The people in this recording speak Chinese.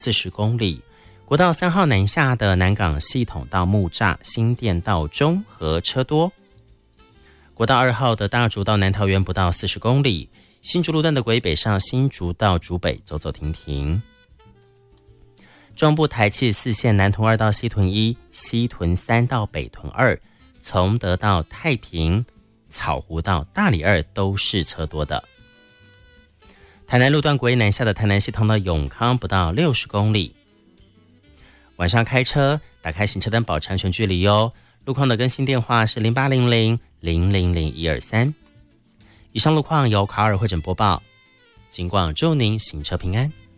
40公里。国道3号南下的南港系统到木栅、新店到中和车多。国道2号的大竹到南桃园不到40公里。新竹路段的国一北上新竹到竹北走走停停。中部台74线南屯2到西屯1、西屯3到北屯2，从德到太平、草湖到大里2都是车多的。台南路段国一南下的台南系统到永康不到60公里。晚上开车打开行车灯保持安全距离哦。路况的更新电话是0800-000-123。以上路况由卡尔会诊播报，警广祝您行车平安。